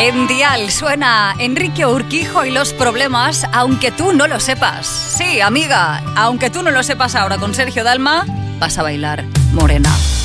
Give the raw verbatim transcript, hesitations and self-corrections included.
En Dial suena Enrique Urquijo y Los Problemas, aunque tú no lo sepas. Sí, amiga, aunque tú no lo sepas ahora con Sergio Dalma, vas a bailar Morena.